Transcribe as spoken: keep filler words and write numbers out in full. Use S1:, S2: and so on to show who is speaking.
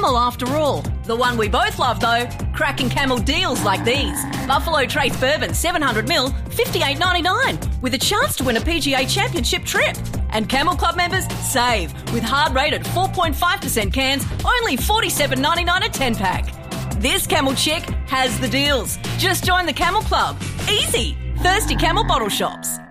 S1: Camel after all. The one we both love though, cracking Camel deals like these. Buffalo Trace Bourbon seven hundred mil, fifty-eight ninety-nine, with a chance to win a P G A Championship trip. And Camel Club members save with hard-rated four point five percent cans, only forty-seven ninety-nine a ten-pack. This Camel chick has the deals. Just join the Camel Club. Easy. Thirsty Camel bottle shops.